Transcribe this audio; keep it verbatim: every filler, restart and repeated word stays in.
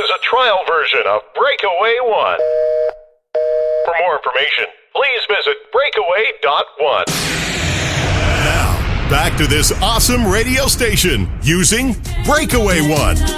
is a trial version of Breakaway One. For more information, please visit breakaway dot one. Now, back to this awesome radio station using Breakaway One.